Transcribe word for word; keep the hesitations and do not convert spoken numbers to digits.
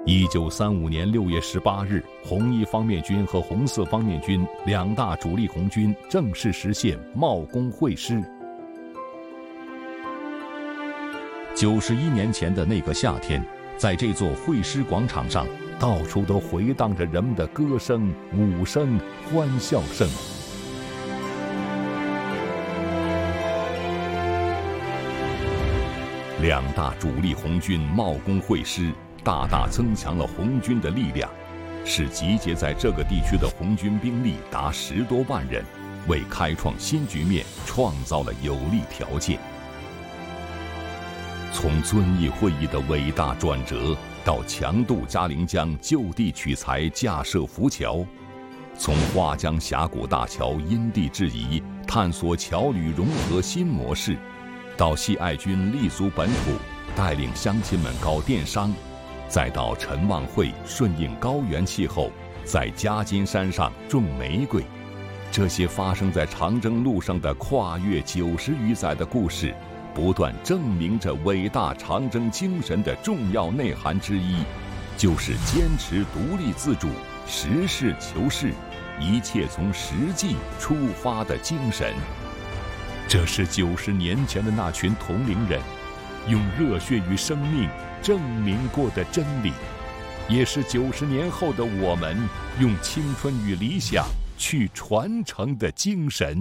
一九三五年六月十八日，红一方面军和红四方面军两大主力红军正式实现茂功会师。九十一年前的那个夏天，在这座会师广场上，到处都回荡着人们的歌声、舞声、欢笑声。两大主力红军茂功会师，大大增强了红军的力量，使集结在这个地区的红军兵力达十多万人，为开创新局面创造了有利条件。从遵义会议的伟大转折，到强渡嘉陵江就地取材架设浮桥，从花江峡谷大桥因地制宜探索桥旅融合新模式，到系爱军立足本土，带领乡亲们搞电商，再到陈望会顺应高原气候，在夹金山上种玫瑰，这些发生在长征路上的跨越九十余载的故事，不断证明着伟大长征精神的重要内涵之一，就是坚持独立自主、实事求是、一切从实际出发的精神。这是九十年前的那群同龄人用热血与生命证明过的真理，也是九十年后的我们用青春与理想去传承的精神。